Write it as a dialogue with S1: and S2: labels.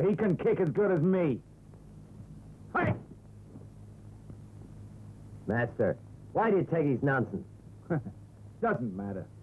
S1: he can kick as good as me. Hey!
S2: Master, why do you take his nonsense?
S1: Doesn't matter.